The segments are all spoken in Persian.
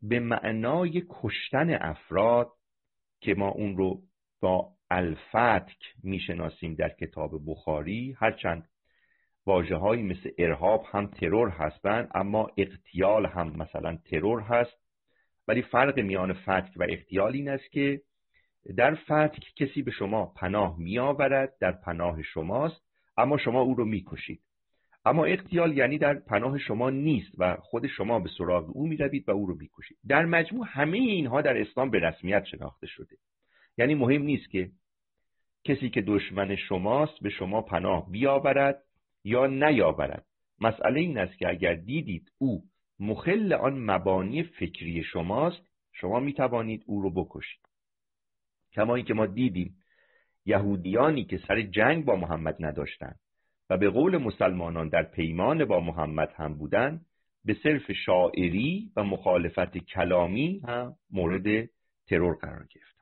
به معنای کشتن افراد که ما اون رو با الفتک میشناسیم در کتاب بخاری، هرچند واژه‌هایی مثل ارهاب هم ترور هستند، اما اغتیال هم مثلا ترور هست، ولی فرق میان فتک و اغتیال این است که در فتک کسی به شما پناه میآورد، در پناه شماست، اما شما او رو میکشید. اما اغتیال یعنی در پناه شما نیست و خود شما به سراغ او میروید و او رو میکشید. در مجموع همه اینها در اسلام به رسمیت شناخته شده. یعنی مهم نیست که کسی که دشمن شماست به شما پناه بیاورد یا نیاورد. مسئله این است که اگر دیدید او مخل آن مبانی فکری شماست، شما میتوانید او رو بکشید. کما اینکه ما دیدیم یهودیانی که سر جنگ با محمد نداشتند و به قول مسلمانان در پیمان با محمد هم بودند، به صرف شاعری و مخالفت کلامی هم مورد ترور قرار گرفتند.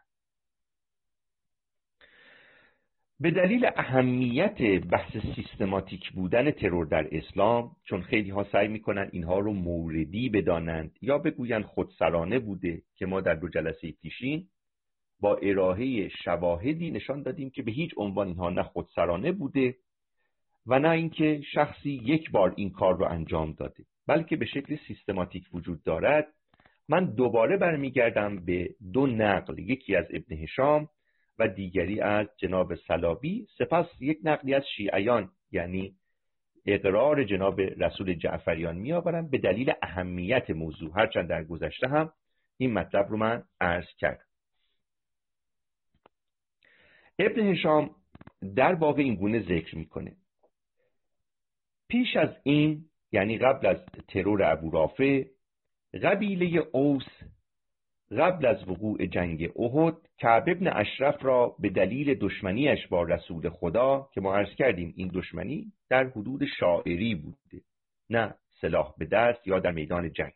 به دلیل اهمیت بحث سیستماتیک بودن ترور در اسلام، چون خیلی ها سعی میکنن اینها رو موردی بدانند یا بگویند خودسرانه بوده، که ما در 2 جلسه پیشین با ارائه شواهدی نشان دادیم که به هیچ عنوان اینها نه خودسرانه بوده و نه اینکه شخصی یک بار این کار رو انجام داده، بلکه به شکل سیستماتیک وجود دارد. من دوباره برمیگردم به 2 نقل، یکی از ابن هشام و دیگری از جناب سلابی، سپس یک نقلی از شیعیان یعنی اقرار جناب رسول جعفریان میآورم به دلیل اهمیت موضوع، هرچند در گذشته هم این مطلب رو من عرض کردم. ابن هشام در واقع این گونه ذکر میکنه: پیش از این، یعنی قبل از ترور ابو رافع، قبیله اوس قبل از وقوع جنگ احد کعب ابن اشرف را به دلیل دشمنیش با رسول خدا، که ما عرض کردیم این دشمنی در حدود شاعری بوده، نه سلاح به دست یا در میدان جنگ،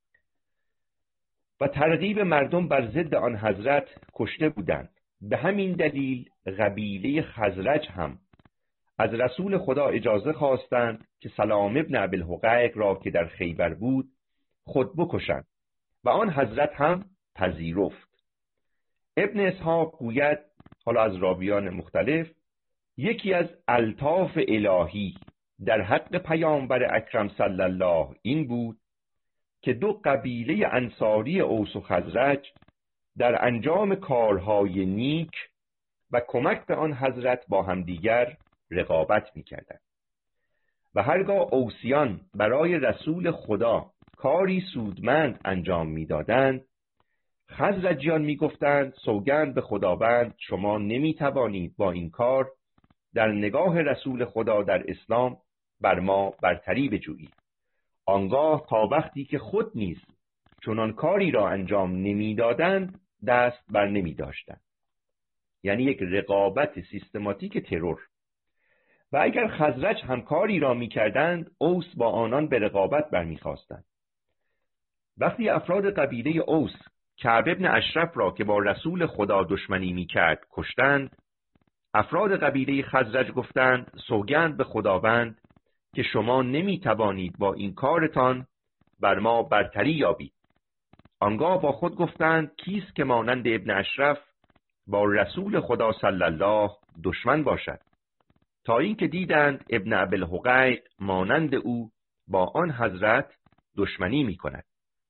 و ترغیب مردم بر ضد آن حضرت کشته بودند. به همین دلیل قبیله خزرج هم از رسول خدا اجازه خواستند که سلام ابن ابوالحقیق را که در خیبر بود خود بکشند و آن حضرت هم پذیرفت. ابن اسحاق گوید، حالا از راویان مختلف، یکی از الطاف الهی در حق پیامبر اکرم صلی الله این بود که 2 قبیله انصاری اوس و خزرج در انجام کارهای نیک و کمک به آن حضرت با همدیگر رقابت می‌کردند و هرگاه اوسیان برای رسول خدا کاری سودمند انجام می‌دادند، خزرجیان می‌گفتند سوگند به خداوند شما نمی‌توانید با این کار در نگاه رسول خدا در اسلام بر ما برتری بجویید. آنگاه تا وقتی که خود نیز چنان کاری را انجام نمی‌دادند دست بر نمی‌داشتند. یعنی یک رقابت سیستماتیک ترور. و اگر خزرج همکاری را می‌کردند، اوس با آنان به رقابت برمی‌خواستند. وقتی افراد قبیله اوس کعب ابن اشرف را که با رسول خدا دشمنی می‌کرد کشتند، افراد قبیله خزرج گفتند سوگند به خداوند که شما نمی‌توانید با این کارتان بر ما برتری یابید. آنگاه با خود گفتند کیست که مانند ابن اشرف با رسول خدا صلی الله دشمن باشد، تا اینکه دیدند ابن ابوالحقیق مانند او با آن حضرت دشمنی می‌کند.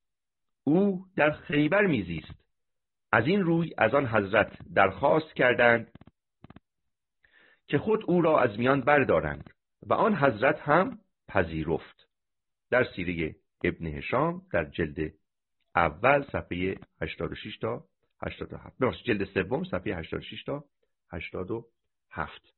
او در خیبر میزیست. از این روی از آن حضرت درخواست کردند که خود او را از میان بردارند و آن حضرت هم پذیرفت. در سیره ابن هشام در جلد اول صفحه 86 تا 87، جلد سوم صفحه 86 تا 87.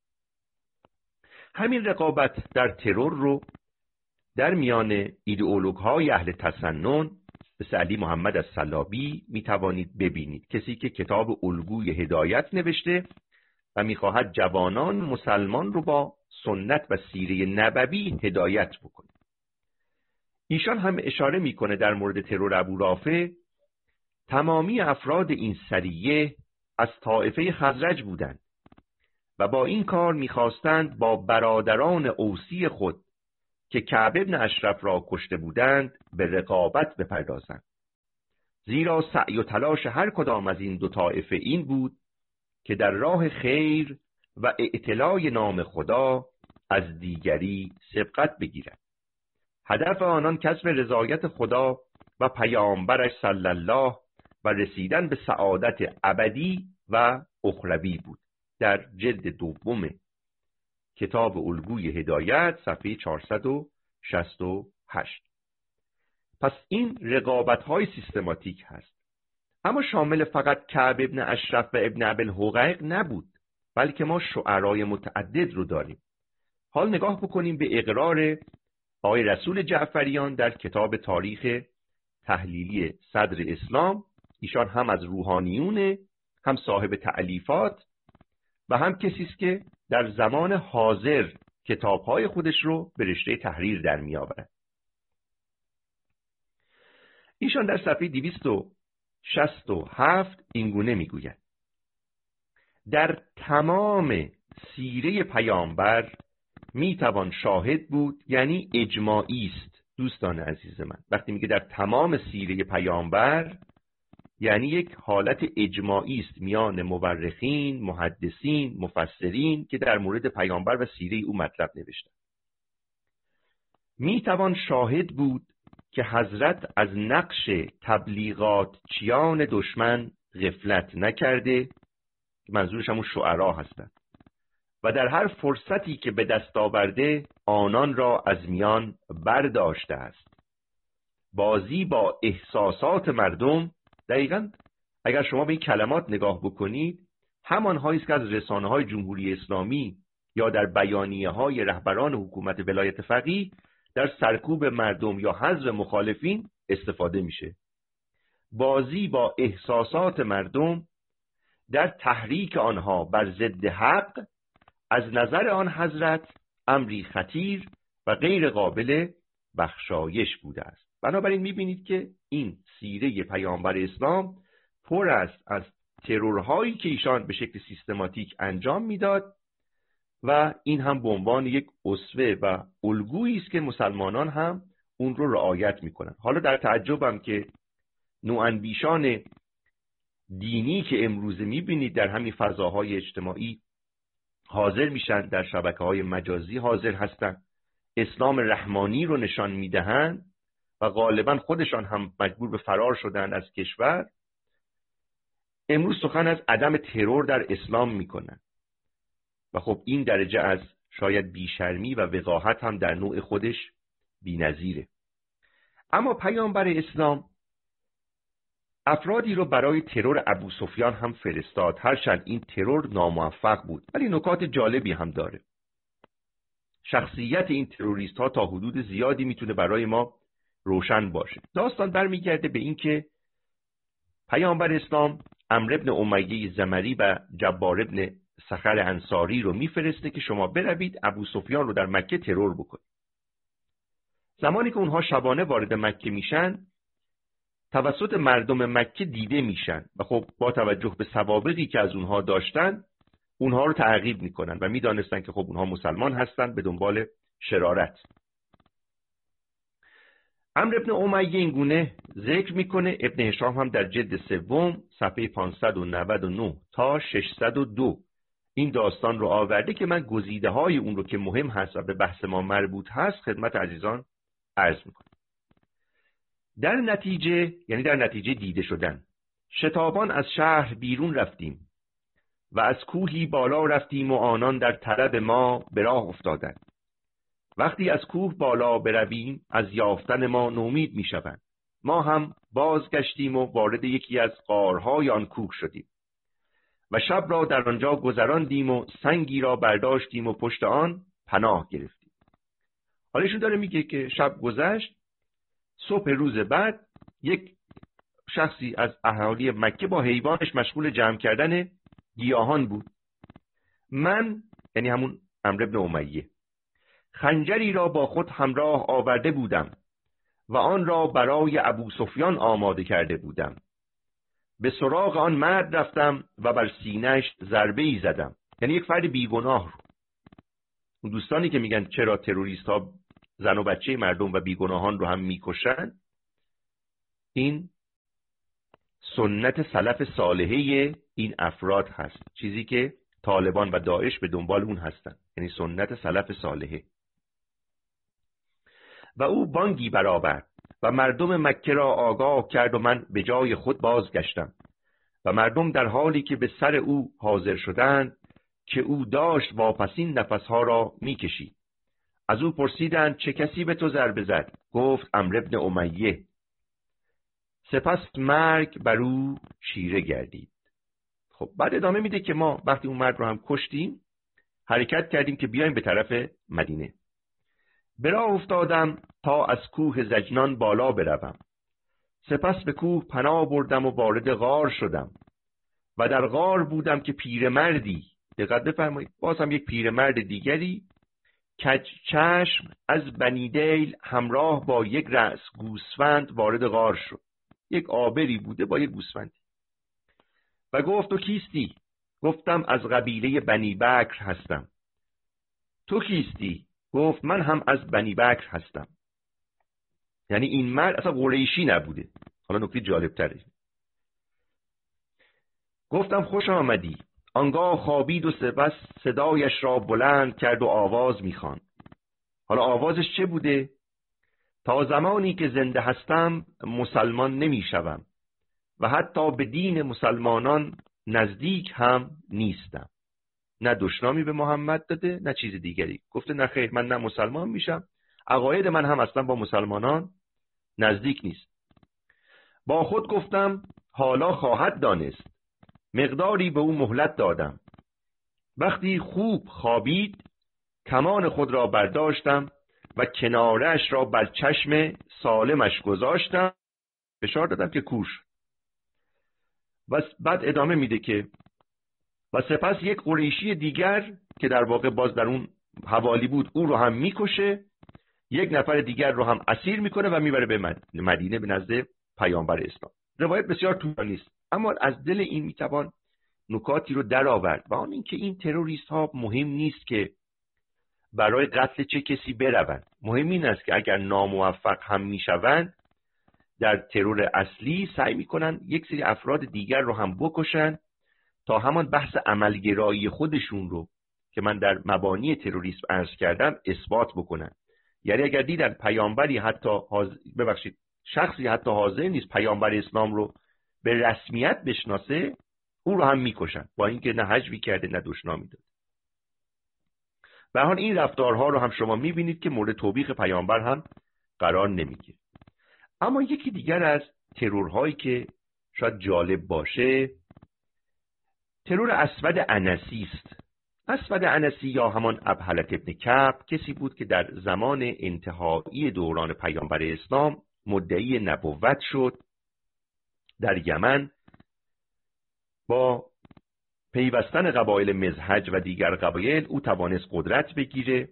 همین رقابت در ترور رو در میان ایدئولوژهای اهل تسنن مثل علی محمد السلابی می توانید ببینید، کسی که کتاب الگوی هدایت نوشته و می‌خواهد جوانان مسلمان رو با سنت و سیره نبوی هدایت بکنه. ایشان هم اشاره میکنه در مورد ترور ابو رافع تمامی افراد این سریه از طائفه خزرج بودند و با این کار میخواستند با برادران اوسی خود که کعب ابن اشرف را کشته بودند به رقابت بپردازند. زیرا سعی و تلاش هر کدام از این دو طایفه این بود که در راه خیر و اعتلاء نام خدا از دیگری سبقت بگیرد. هدف آنان کسب رضایت خدا و پیامبرش صلی الله و رسیدن به سعادت ابدی و اخروی بود. در جلد دوم کتاب الگوی هدایت صفحه 468. پس این رقابت‌های سیستماتیک هست، اما شامل فقط کعب ابن اشرف و ابن ابوالحقیق نبود، بلکه ما شعرای متعدد رو داریم. حال نگاه بکنیم به اقرار آقای رسول جعفریان در کتاب تاریخ تحلیلی صدر اسلام. ایشان هم از روحانیونه، هم صاحب تألیفات و هم کسی است که در زمان حاضر کتاب‌های خودش رو به رشته تحریر در می‌آورد. ایشان در صفحه 267 اینگونه میگوید: در تمام سیره پیامبر میتوان شاهد بود، یعنی اجماعی است. دوستان عزیز من، وقتی میگه در تمام سیره پیامبر، یعنی یک حالت اجماعی است میان مورخین، محدثین، مفسرین که در مورد پیامبر و سیره او مطلب نوشتند. میتوان شاهد بود که حضرت از نقش تبلیغات چیان دشمن غفلت نکرده، منظورش همون شعرا هستند، و در هر فرصتی که به دست آورده آنان را از میان برداشته است. بازی با احساسات مردم، دقیقاً اگر شما به این کلمات نگاه بکنید، همانهایی است که از رسانه‌های جمهوری اسلامی یا در بیانیه‌های رهبران حکومت ولایت فقیه در سرکوب مردم یا حذف مخالفین استفاده میشه. بازی با احساسات مردم در تحریک آنها بر ضد حق از نظر آن حضرت امری خطیر و غیر قابل بخشایش بوده است. بنابراین میبینید که این سیره پیامبر اسلام پر است از ترورهایی که ایشان به شکل سیستماتیک انجام میداد و این هم به عنوان یک اسوه و الگویی است که مسلمانان هم اون رو رعایت میکنن. حالا در تعجبم که نواندیشان دینی که امروزه میبینید در همین فضاهای اجتماعی حاضر میشن، در شبکه‌های مجازی حاضر هستن، اسلام رحمانی رو نشان میدهن و غالبا خودشان هم مجبور به فرار شدن از کشور، امروز سخن از عدم ترور در اسلام میکنن و خب این درجه از شاید بیشرمی و وقاحت هم در نوع خودش بی‌نظیره. اما پیامبر اسلام افرادی رو برای ترور ابوسفیان هم فرستاد، هرچند این ترور ناموفق بود، ولی نکات جالبی هم داره. شخصیت این تروریست ها تا حدود زیادی میتونه برای ما روشن باشه. داستان برمیگرده به این که پیامبر اسلام عمرو ابن امیه زمری و جبار ابن سخر انصاری رو میفرسته که شما بروید ابوسفیان رو در مکه ترور بکنید. زمانی که اونها شبانه وارد مکه میشن، توسط مردم مکه دیده میشن و خب با توجه به سوابقی که از اونها داشتن اونها رو تعقیب میکنن و میدانستن که خب اونها مسلمان هستن به دنبال شرارت. عمرو ابن امیه این گونه ذکر میکنه. ابن هشام هم در جلد سوم صفحه 599 تا 602 این داستان رو آورده که من گزیده های اون رو که مهم هست و به بحث ما مربوط هست خدمت عزیزان عرض میکنم. در نتیجه، یعنی در نتیجه دیده شدن، شتابان از شهر بیرون رفتیم و از کوهی بالا رفتیم و آنان در طلب ما به راه افتادند. وقتی از کوه بالا برویم از یافتن ما نومید میشوند. ما هم بازگشتیم و وارد یکی از غارهای آن کوه شدیم و شب را در آنجا گذراندیم و سنگی را برداشتیم و پشت آن پناه گرفتیم. حالا ایشون داره میگه که شب گذشت، صبح روز بعد یک شخصی از اهالی مکه با حیوانش مشغول جمع کردن گیاهان بود. من، یعنی همون عمرو بن امیه، خنجری را با خود همراه آورده بودم و آن را برای ابوسفیان آماده کرده بودم. به سراغ آن مرد رفتم و بر سینه‌اش ضربه‌ای زدم. یعنی یک فرد بیگناه رو. اون دوستانی که میگن چرا تروریست ها زن و بچه مردم و بیگناهان رو هم میکشن، این سنت سلف صالحه این افراد هست، چیزی که طالبان و داعش به دنبال اون هستن، یعنی سنت سلف صالحه. و او بانگی برآورد و مردم مکه را آگاه کرد و من به جای خود بازگشتم و مردم در حالی که به سر او حاضر شدند که او داشت واپسین نفسها را میکشید. از او پرسیدند چه کسی به تو ضربه زد؟ گفت عمرو بن امیه. سپس مرگ بر او چیره گردید. خب بعد ادامه میده که ما وقتی اون مرد رو هم کشتیم حرکت کردیم که بیایم به طرف مدینه. به راه افتادم تا از کوه زجنان بالا بروم. سپس به کوه پناه بردم و وارد غار شدم و در غار بودم که پیرمردی، دقت بفرمایید، باز هم یک پیرمرد دیگری کج چشم از بنی دیل همراه با یک رأس گوسفند وارد غار شد. یک آبری بوده با یک گوسفندی و گفت تو کیستی؟ گفتم از قبیله بنی بکر هستم. تو کیستی؟ گفت من هم از بنی بکر هستم. یعنی این مرد اصلا قریشی نبوده. حالا نکته جالب تره. گفتم خوش آمدی. آنگاه خوابید و سپس صدایش را بلند کرد و آواز میخواند. حالا آوازش چه بوده؟ تا زمانی که زنده هستم مسلمان نمیشوم و حتی به دین مسلمانان نزدیک هم نیستم. نه دشنامی به محمد داده نه چیز دیگری. گفته نه خیر، من نه مسلمان میشم، عقاید من هم اصلا با مسلمانان نزدیک نیست. با خود گفتم حالا خواهد دانست. مقداری به او مهلت دادم. وقتی خوب خوابید کمان خود را برداشتم و کنارش را بر چشم سالمش گذاشتم، فشار دادم که کوش. و بعد ادامه میده که و سپس یک قریشی دیگر که در واقع باز در اون حوالی بود او رو هم میکشه، یک نفر دیگر رو هم اسیر میکنه و میبره به مدینه به نزد پیامبر اسلام. روایت بسیار طولانی است، اما از دل این میتوان نکاتی رو در آورد و آن اینکه این تروریست ها مهم نیست که برای قتل چه کسی بروند. مهم این است که اگر ناموفق هم میشوند در ترور اصلی سعی میکنن یک سری افراد دیگر رو هم بکشن تا همان بحث عملگرایی خودشون رو که من در مبانی تروریسم عرض کردم اثبات بکنن. یعنی اگر دیدن پیامبری شخصی حتی حاضر نیست پیامبر اسلام رو به رسمیت بشناسه، او رو هم میکشن با اینکه نه هجوی کرده نه دشنامی داده. به هر حال این رفتارها رو هم شما میبینید که مورد توبیخ پیامبر هم قرار نمیگیره. اما یکی دیگر از ترورهایی که شاید جالب باشه ترور اسود انسی است. اسود انسی یا همان ابهلة ابن کعب کسی بود که در زمان انتهایی دوران پیامبر اسلام مدعی نبوت شد. در یمن با پیوستن قبایل مزهج و دیگر قبایل او توانست قدرت بگیره،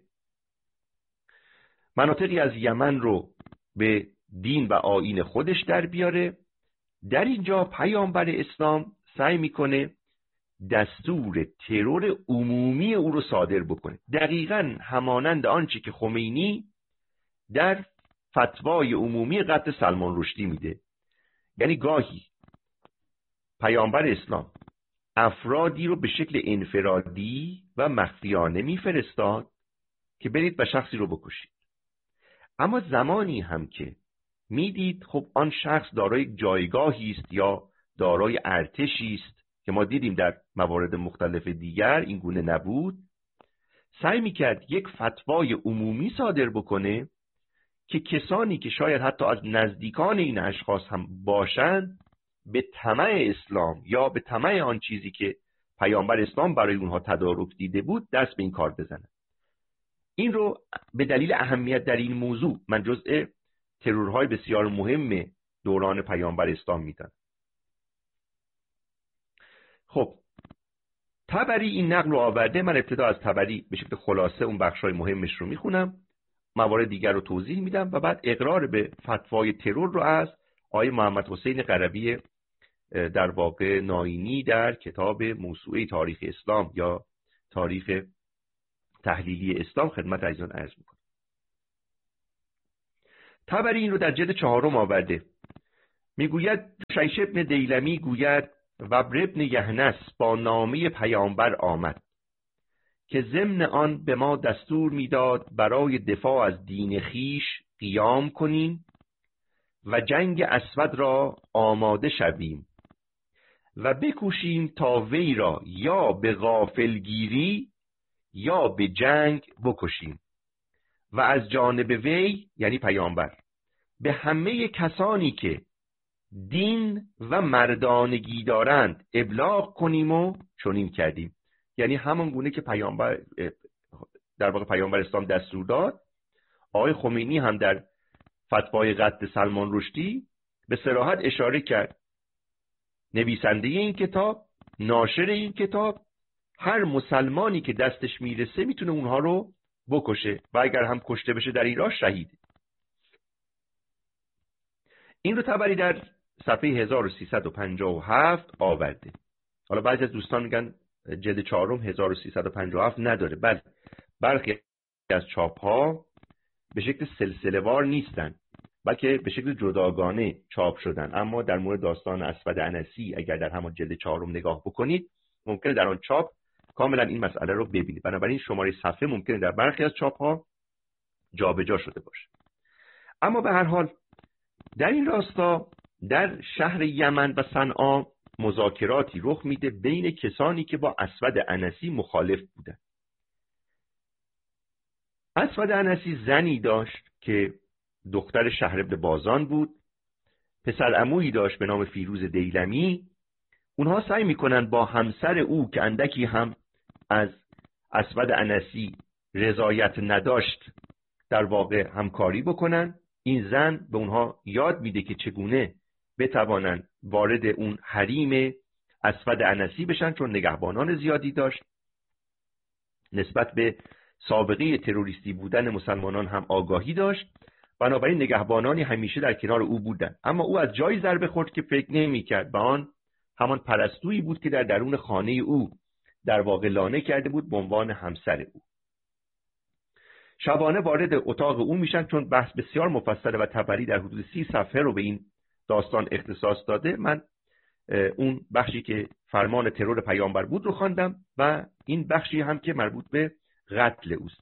مناطقی از یمن رو به دین و آیین خودش در بیاره. در اینجا پیامبر اسلام سعی میکنه دستور ترور عمومی او رو صادر بکنه، دقیقاً همانند آنچه که خمینی در فتوای عمومی قتل سلمان رشدی میده. یعنی گاهی پیامبر اسلام افرادی رو به شکل انفرادی و مخفیانه میفرستاد که برید و شخصی رو بکشید، اما زمانی هم که میدید خب آن شخص دارای جایگاهی است یا دارای ارتشی است که ما دیدیم در موارد مختلف دیگر این گونه نبود، سعی میکرد یک فتوای عمومی صادر بکنه که کسانی که شاید حتی از نزدیکان این اشخاص هم باشند به طمع اسلام یا به طمع آن چیزی که پیامبر اسلام برای اونها تدارک دیده بود دست به این کار بزنند. این رو به دلیل اهمیت در این موضوع من جزء ترورهای بسیار مهم دوران پیامبر اسلام میدم. خب طبری این نقل رو آورده. من ابتدا از طبری به شکل خلاصه اون بخشای مهمش رو میخونم، موارد دیگر رو توضیح میدم و بعد اقرار به فتوای ترور رو از آقای محمد حسین قربی در واقع ناینی در کتاب موسوعه تاریخ اسلام یا تاریخ تحلیلی اسلام خدمت عزیزان عرض میکنم. طبری این رو در جلد 4 آورده میگوید شیش ابن دیلمی گوید و ابن یحنس با نامه پیامبر آمد که ضمن آن به ما دستور میداد برای دفاع از دین خیش قیام کنیم و جنگ اسود را آماده شویم و بکوشیم تا وی را یا به غافلگیری یا به جنگ بکشیم و از جانب وی یعنی پیامبر به همه کسانی که دین و مردانگی دارند ابلاغ کنیم و چنین کردیم. یعنی همان گونه که پیامبر در واقع پیامبر اسلام دستور داد، آقای خمینی هم در فتوای قتل سلمان رشدی به صراحت اشاره کرد. نویسنده این کتاب، ناشر این کتاب، هر مسلمانی که دستش میرسه میتونه اونها رو بکشه و اگر هم کشته بشه در این راه شهید. این رو تبری در صفحه 1357 آورده. حالا بعضی از دوستان میگن جلد 4 1357 نداره. بله، برخی از چاپ ها به شکل سلسله وار نیستن بلکه به شکل جداگانه چاپ شدن. اما در مورد داستان اسود انسی اگر در همون جلد 4 نگاه بکنید ممکنه در آن چاپ کاملا این مسئله رو ببینید. بنابراین شماره صفحه ممکنه در برخی از چاپ ها جابجا شده باشه. اما به هر حال در این راستا در شهر یمن و صنعا مذاکراتی رخ میده بین کسانی که با اسود انسی مخالف بودند. اسود انسی زنی داشت که دختر شهر ابن بازان بود، پسر عمویی داشت به نام فیروز دیلمی. اونها سعی میکنن با همسر او که اندکی هم از اسود انسی رضایت نداشت در واقع همکاری بکنن. این زن به اونها یاد میده که چگونه بتوانن وارد اون حریم اسود انسی بشن، چون نگهبانان زیادی داشت. نسبت به سابقه تروریستی بودن مسلمانان هم آگاهی داشت، بنابراین نگهبانانی همیشه در کنار او بودن. اما او از جایی ضربه خورد که فکر نمی‌کرد و آن همان پرستویی بود که در درون خانه او در واقع لانه کرده بود به عنوان همسر او. شبانه وارد اتاق او میشن. چون بحث بسیار مفصله و تبری در حدود 30 صفحه رو به این داستان اختصاص داده، من اون بخشی که فرمان ترور پیامبر بود رو خواندم و این بخشی هم که مربوط به قتل اوست.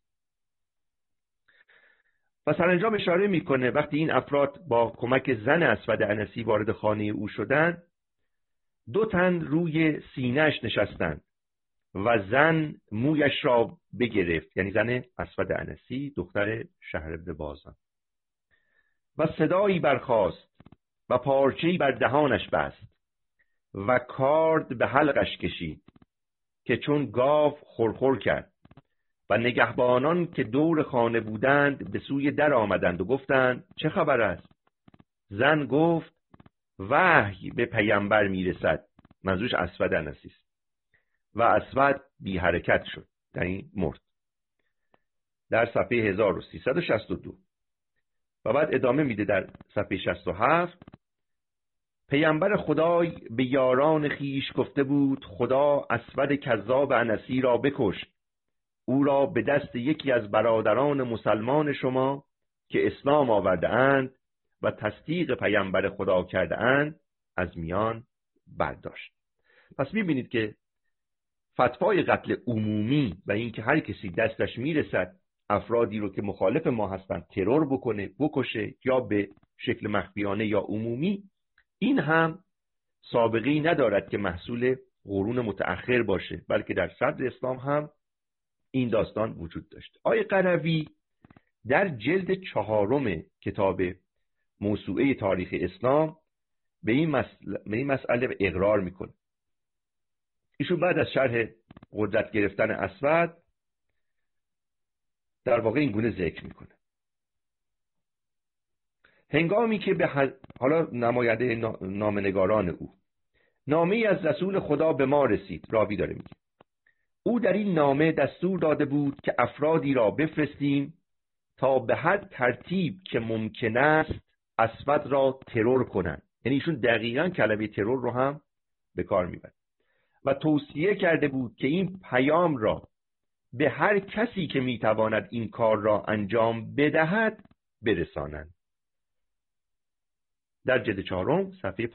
و سرانجام اشاره میکنه وقتی این افراد با کمک زن اسود انسی وارد خانه او شدند، 2 تن روی سینه‌اش نشستند و زن مویش را بگرفت، یعنی زن اسود انسی دختر شهر ابن بازان، و صدایی برخاست و پارچه‌ای بر دهانش بست و کارد به حلقش کشید که چون گاو خورخور کرد. و نگهبانان که دور خانه بودند به سوی در آمدند و گفتند چه خبر است؟ زن گفت وحی به پیامبر میرسد. منظورش اسود انسی است. و اسود بی حرکت شد، یعنی مرد. در صفحه 1362 و بعد ادامه میده در صفحه 67. پیامبر خدای به یاران خیش گفته بود خدا اسود کذاب انسی را بکشت. او را به دست یکی از برادران مسلمان شما که اسلام آورده اند و تصدیق پیامبر خدا کرده اند از میان برداشت. پس میبینید که فتوای قتل عمومی و اینکه هر کسی دستش میرسد افرادی رو که مخالف ما هستند ترور بکنه، بکشه، یا به شکل مخفیانه یا عمومی، این هم سابقه‌ای ندارد که محصول قرون متأخر باشه، بلکه در صدر اسلام هم این داستان وجود داشت. آقای قروی در جلد 4 کتاب موسوعه تاریخ اسلام به این مسئله اقرار میکنه. ایشون بعد از شرح قدرت گرفتن اسود در واقع این گونه ذکر میکنه: هنگامی که به حالا نماینده نامه‌نگاران او نامه‌ای از رسول خدا به ما رسید، راوی داره میگه، او در این نامه دستور داده بود که افرادی را بفرستیم تا به هر ترتیب که ممکن است اسود را ترور کنند. یعنی ایشون دقیقاً کلمه ترور رو هم به کار میبرد و توصیه کرده بود که این پیام را به هر کسی که میتواند این کار را انجام بدهد برسانند. در جلد 4 صفحه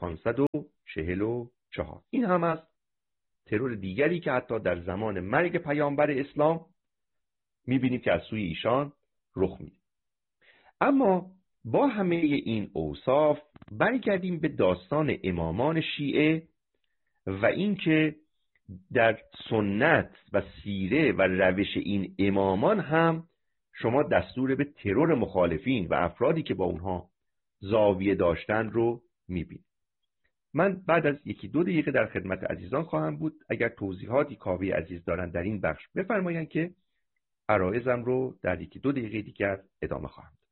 544. این هم از ترور دیگری که حتی در زمان مرگ پیامبر اسلام می‌بینیم که از سوی ایشان رخ میده. اما با همه این اوصاف برگردیم به داستان امامان شیعه و اینکه در سنت و سیره و روش این امامان هم شما دستور به ترور مخالفین و افرادی که با اونها زاویه داشتن رو میبینید. من بعد از 1-2 دقیقه در خدمت عزیزان خواهم بود. اگر توضیحاتی کاوه عزیز دارن در این بخش بفرمایند که عرایضم رو در 1-2 دقیقه دیگر ادامه خواهم داد.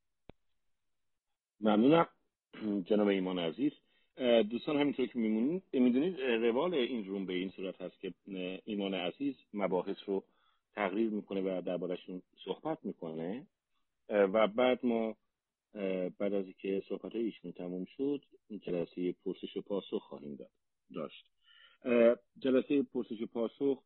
ممنونم جناب ایمان عزیز. دوستان همینطور که میدونید روال این روم به این صورت هست که ایمان عزیز مباحث رو تقریر میکنه و درباره‌شون صحبت میکنه و بعد ما بعد از اینکه صحبت‌های ایشون تموم شد جلسه پرسش و پاسخ خواهیم داشت. جلسه پرسش و پاسخ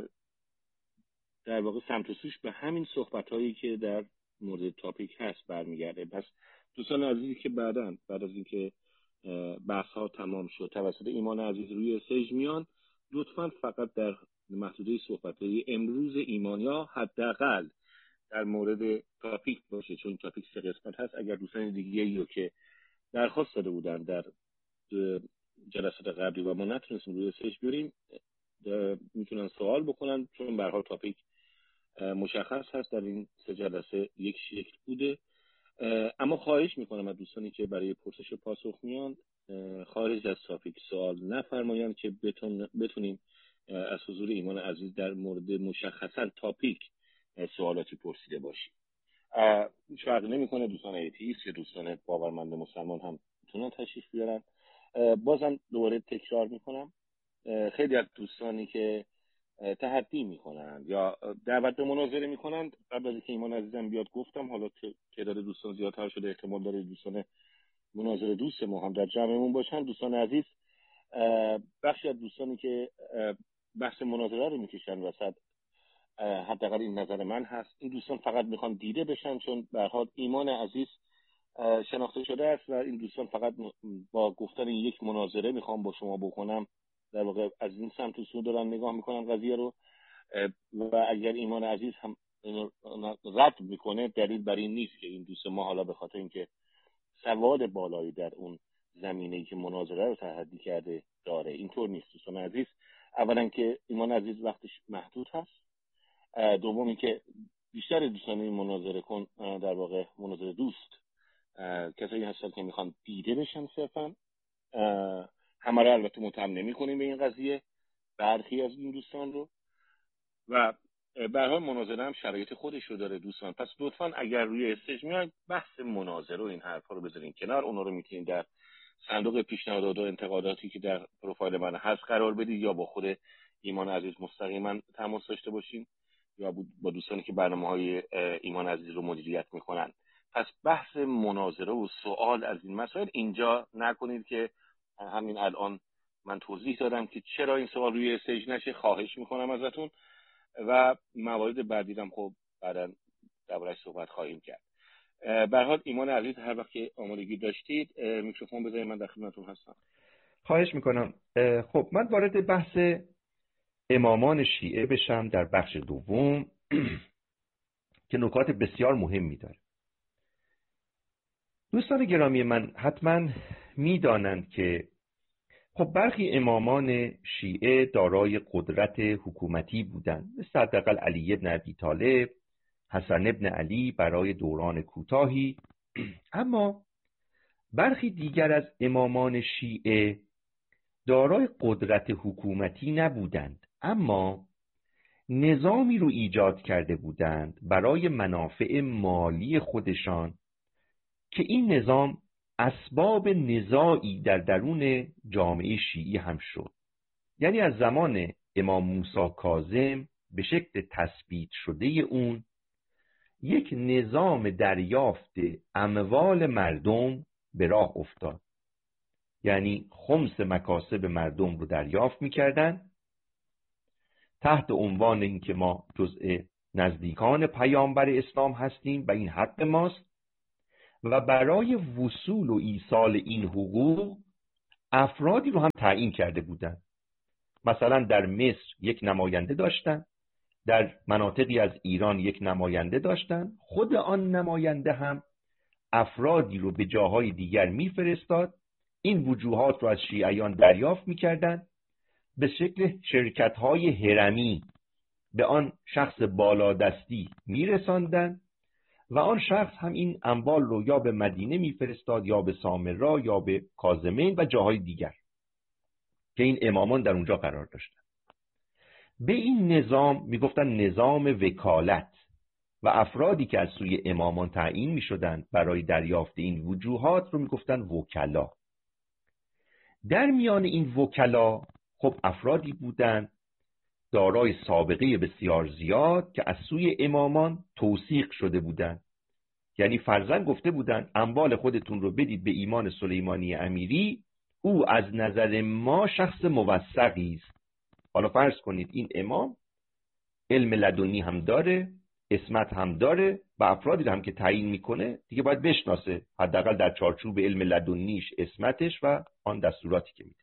در واقع سمت و سوش به همین صحبت‌هایی که در مورد تاپیک هست برمیگرده. پس دوستان عزیزی که بعد از اینکه بحث‌ها تمام شد توسط ایمان عزیز روی استیج میان، لطفاً فقط در محدوده صحبت‌های امروز ایمان یا حداقل در مورد تاپیک باشه، چون تاپیک 3 قسمت هست. اگر دوستان دیگه‌ای رو که درخواست داده بودن در جلسات قبلی و ما نتونستیم روی استیج بیاریم میتونن سوال بکنن، چون به هر حال تاپیک مشخص هست در این 3 جلسه یک شکل بوده. اما خواهش میکنم از دوستانی که برای پرسش و پاسخ میان خارج از تاپیک سوال نفرمایند که بتونیم از حضور ایمان عزیز در مورد مشخصا تاپیک سوالاتی پرسیده باشیم. هیچ فرقی نمیکنه دوستان ایتیست یا دوستان باورمند مسلمان هم میتونن تشریف بیارن. بازم دوباره تکرار میکنم، خیلی از دوستانی که تحدی میکنن یا دعوت به مناظره میکنن، قبل از اینکه ایمان عزیزم بیاد گفتم حالا تعداد دوستان زیادتر شده، احتمال داره دوستان مناظره دوست ما هم در جمعمون باشن. دوستان عزیز، بخشی از دوستانی که بحث مناظره رو میکشن وسط، حداقل این نظر من هست، این دوستان فقط میخوان دیده بشن، چون به هر حال ایمان عزیز شناخته شده است و این دوستان فقط با گفتن یک مناظره میخوام با شما بکنم در واقع از این سمت و سو دارن نگاه میکنن قضیه رو و اگر ایمان عزیز هم رد میکنه دلیل بر این نیست که این دوست ما حالا به خاطر اینکه سواد بالایی در اون زمینه‌ای که مناظره رو تحدی کرده داره. اینطور نیست دوستان عزیز. اولا که ایمان عزیز وقتش محدود هست، دومی که بیشتر دوستان این مناظره کن در واقع مناظره دوست کسایی هستن که میخوان دیده بشن صرفا. همه رو البته متهم نمی‌کنیم به این قضیه، برخی از این دوستان رو، و به هر حال مناظره هم شرایط خودش رو داره دوستان. پس لطفاً اگر روی استیج میاید بحث مناظره و این حرفا رو بذارین کنار، اونا رو میتونید در صندوق پیشنهادات و انتقاداتی که در پروفایل من هست قرار بدید، یا با خود ایمان عزیز مستقیما تماس داشته باشین، یا با دوستانی که برنامه‌های ایمان عزیز رو مدیریت میکنن. پس بحث مناظره و سوال از این مسائل اینجا نکنید که همین الان من توضیح دادم که چرا این سوال روی استیج نشه. خواهش میکنم ازتون و موارد بعدی هم خب بعداً درباره‌اش صحبت خواهیم کرد. به هر حال ایمان عزیز هر وقت که آمادگی داشتید میکروفون بذارید، من در خدمتتون هستم. خواهش میکنم. خب من وارد بحث امامان شیعه بشم در بخش دوم که نکات بسیار مهمی داره. دوستان گرامی من حتما میدانند که خب برخی امامان شیعه دارای قدرت حکومتی بودند، مثل حداقل علی ابن ابی طالب، حسن ابن علی برای دوران کوتاهی. اما برخی دیگر از امامان شیعه دارای قدرت حکومتی نبودند، اما نظامی رو ایجاد کرده بودند برای منافع مالی خودشان که این نظام اسباب نزاعی در درون جامعه شیعی هم شد. یعنی از زمان امام موسی کاظم به شکل تثبیت شده اون یک نظام دریافت اموال مردم به راه افتاد. یعنی خمس مکاسب مردم رو دریافت می‌کردن تحت عنوان اینکه ما جزء نزدیکان پیامبر اسلام هستیم و این حق ماست، و برای وصول و ایصال این حقوق افرادی رو هم تعیین کرده بودند. مثلا در مصر یک نماینده داشتن، در مناطقی از ایران یک نماینده داشتن. خود آن نماینده هم افرادی رو به جاهای دیگر میفرستاد، این وجوهات رو از شیعیان دریافت میکردن، به شکل شرکت‌های هرمی به آن شخص بالادستی میرساندن و آن شخص هم این اموال رو یا به مدینه میفرستاد یا به سامرا یا به کاظمین و جاهای دیگر که این امامان در اونجا قرار داشتن. به این نظام میگفتن نظام وکالت و افرادی که از سوی امامان تعیین میشدند برای دریافت این وجوهات رو میگفتن وکلا. در میان این وکلا خب افرادی بودند دارای سابقه بسیار زیاد که از سوی امامان توثیق شده بودند. یعنی فرضاً گفته بودند اموال خودتون رو بدید به ایمان سلیمانی امیری، او از نظر ما شخص موثقی است. حالا فرض کنید این امام علم لدنی هم داره، اسمت هم داره و افرادی هم که تعیین میکنه دیگه باید بشناسه، حداقل در چارچوب علم لدنیش، اسمتش و آن دستوراتی که میده.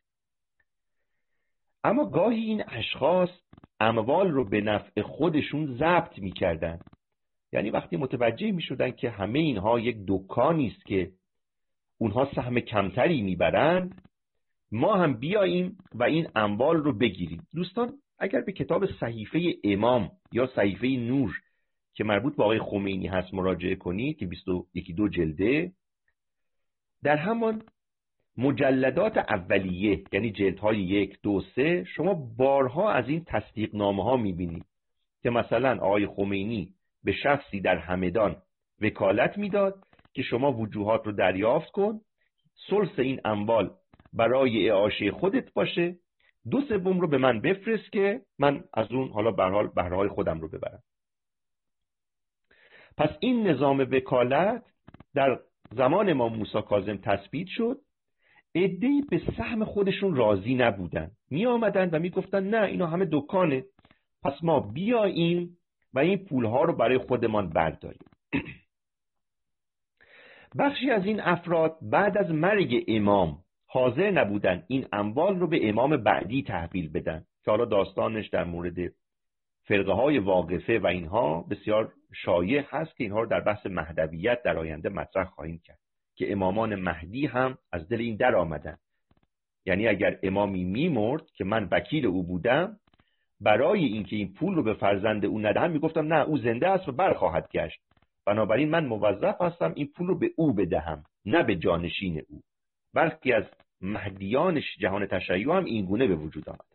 اما گاهی این اشخاص اموال رو به نفع خودشون ضبط میکردن. یعنی وقتی متوجه میشدن که همه اینها یک دکانی است که اونها سهم کمتری میبرند، ما هم بیاییم و این اموال رو بگیریم. دوستان اگر به کتاب صحیفه امام یا صحیفه نور که مربوط به آقای خمینی هست مراجعه کنید که 21 جلده، در همان مجلدات اولیه یعنی جلدهای 1 2 3 شما بارها از این تصدیق نامه ها میبینید که مثلا آقای خمینی به شخصی در همدان وکالت میداد که شما وجوهات رو دریافت کن، ثلث این اموال برای اعاشه خودت باشه، 2/3 رو به من بفرست که من از اون حالا به هر حال بهره‌های خودم رو ببرم. پس این نظام وکالت در زمان امام موسی کاظم تثبیت شد. عده‌ای به سهم خودشون راضی نبودن، می آمدن و می گفتن نه اینا همه دکانه، پس ما بیاییم و این پولها رو برای خودمان برداریم. بخشی از این افراد بعد از مرگ امام حاضر نبودن این اموال رو به امام بعدی تحویل بدن که حالا داستانش در مورد فرقه های واقفه و اینها بسیار شایع هست که اینها رو در بحث مهدویت در آینده مطرح خواهیم کرد که امامان مهدی هم از دل این در آمدن. یعنی اگر امامی میمرد که من وکیل او بودم، برای اینکه این پول رو به فرزند او ندهم میگفتم نه او زنده است و برخواهد گشت، بنابراین من موظف هستم این پول رو به او بدهم نه به جانشین او. بلکه از مهدیان جهان تشیع هم این گونه به وجود آمد.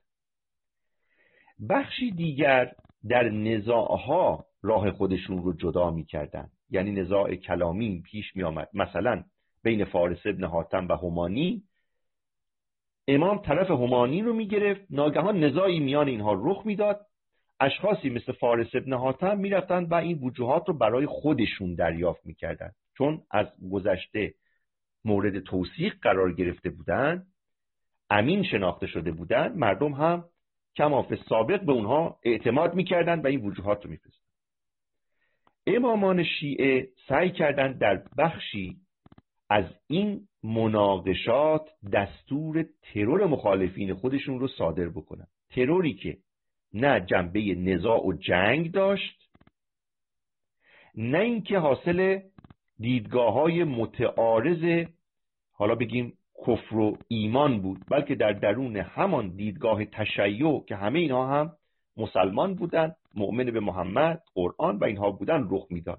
بخشی دیگر در نزاعها راه خودشون رو جدا می‌کردن، یعنی نزاع کلامی پیش می آمد، مثلا بین فارس ابن حاتم و همانی. امام طرف همانی رو می‌گرفت، ناگهان نزاعی میان اینها رخ میداد، اشخاصی مثل فارس ابن حاتم میرفتن و این وجوهات رو برای خودشون دریافت می‌کردن، چون از گذشته مورد توثیق قرار گرفته بودن، امین شناخته شده بودن، مردم هم کماف سابق به اونها اعتماد می‌کردن و این وجوهات رو می‌فرستادن. امامان شیعه سعی کردند در بخشی از این مناقشات دستور ترور مخالفین خودشون رو صادر بکنن، تروری که نه جنبه نزاع و جنگ داشت، نه اینکه حاصل دیدگاه‌های متعارض حالا بگیم کفر و ایمان بود، بلکه در درون همان دیدگاه تشیع که همه اینها هم مسلمان بودن، مؤمن به محمد، قرآن و اینها بودن رخ میداد.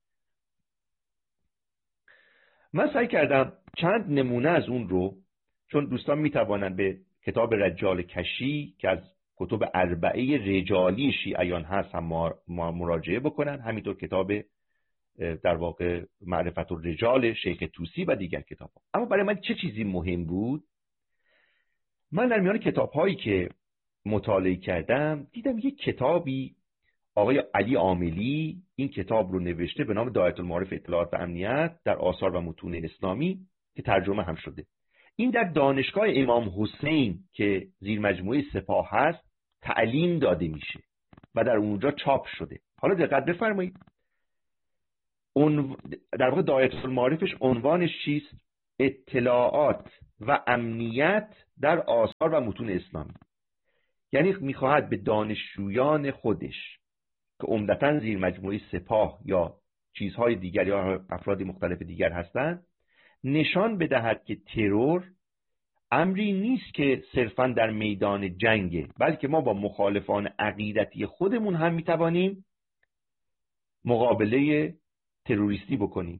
من سعی کردم چند نمونه از اون رو، چون دوستان میتوانند به کتاب رجال کشی که از کتب اربعه رجالی شیعیان هست هم مراجعه بکنن، همینطور کتاب در واقع معرفت الرجال شیخ طوسی و دیگر کتاب ها. اما برای من چه چیزی مهم بود؟ من در میان کتاب هایی که مطالعه کردم دیدم یک کتابی آقای علی عاملی این کتاب رو نوشته به نام دایره المعارف اطلاعات و امنیت در آثار و متون اسلامی که ترجمه هم شده. این در دانشگاه امام حسین که زیر مجموعه سپاه هست تعلیم داده میشه و در اونجا چاپ شده. حالا دقت بفرمایید، در واقع دایره المعارفش عنوانش چیست؟ اطلاعات و امنیت در آثار و متون اسلامی. یعنی میخواهد به دانشجویان خودش که عمدتاً زیر مجموعه سپاه یا چیزهای دیگر یا افراد مختلف دیگر هستند نشان بدهد که ترور امری نیست که صرفاً در میدان جنگه، بلکه ما با مخالفان عقیدتی خودمون هم میتوانیم مقابله تروریستی بکنیم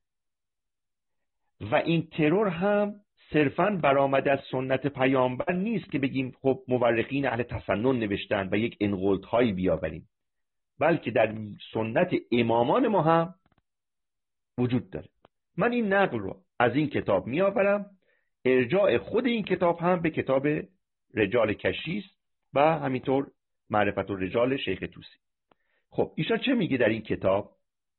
و این ترور هم صرفاً برآمده از سنت پیامبر نیست که بگیم خب مورخین اهل تسنن نوشتن و یک انقلت‌هایی بیاوریم، بلکه در سنت امامان ما هم وجود داره. من این نقل رو از این کتاب میآورم، ارجاع خود این کتاب هم به کتاب رجال کشی است و همینطور معرفت الرجال شیخ طوسی. خب ایشان چه میگه در این کتاب؟